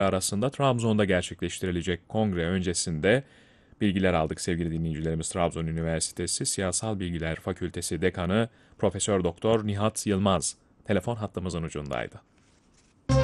arasında Trabzon'da gerçekleştirilecek kongre öncesinde bilgiler aldık sevgili dinleyicilerimiz. Trabzon Üniversitesi Siyasal Bilgiler Fakültesi Dekanı Profesör Doktor Nihat Yılmaz telefon hattımızın ucundaydı.